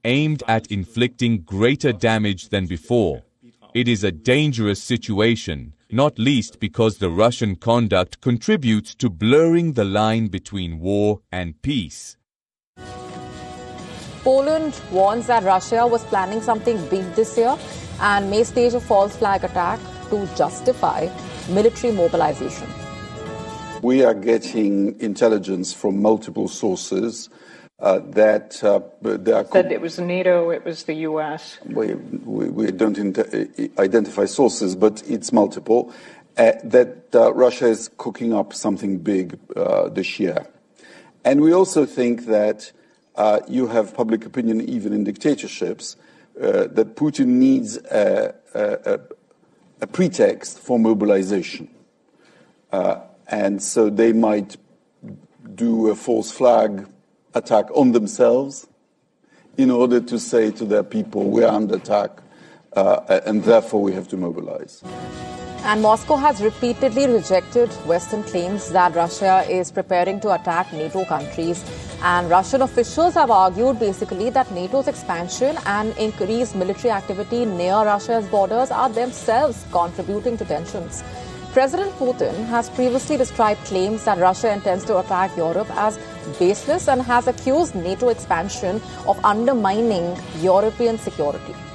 aimed at inflicting greater damage than before. It is a dangerous situation, not least because the Russian conduct contributes to blurring the line between war and peace. Poland warns that Russia was planning something big this year and may stage a false flag attack to justify military mobilization. We are getting intelligence from multiple sources that said it was NATO, it was the U.S. We don't identify sources, but it's multiple. That Russia is cooking up something big this year. And we also think that you have public opinion, even in dictatorships, that Putin needs a pretext for mobilization. And so they might do a false flag attack on themselves in order to say to their people, we are under attack, and therefore we have to mobilize. And Moscow has repeatedly rejected Western claims that Russia is preparing to attack NATO countries. And Russian officials have argued basically that NATO's expansion and increased military activity near Russia's borders are themselves contributing to tensions. President Putin has previously described claims that Russia intends to attack Europe as baseless and has accused NATO expansion of undermining European security.